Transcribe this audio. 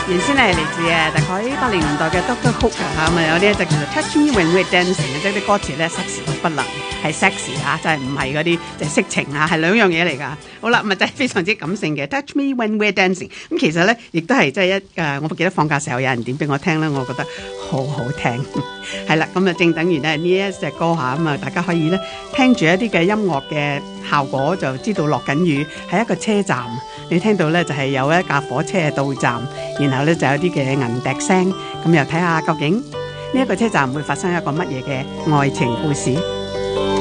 原先係嚟自大概80年代嘅 Doctor Hook 咁啊，有啲就叫做 Touch Me When We're Dancing， 即係啲歌詞咧 sexy 到不能，係 sexy 嚇，就係唔係嗰啲即係色情啊，係兩樣嘢嚟㗎。好啦，咪就係非常之感性嘅 Touch Me When We're Dancing。咁其實咧，亦都係即係我記得放假時候有人點俾我聽咧，我覺得好好聽。係啦，咁啊正等於咧呢一隻歌嚇，咁啊大家可以咧聽住一啲嘅音樂嘅效果，就知道落緊雨，係一個車站。你聽到咧就係有一架火車到站，然後咧就有啲嘅銀笛聲，咁又睇下究竟呢一個車站會發生一個乜嘢嘅愛情故事。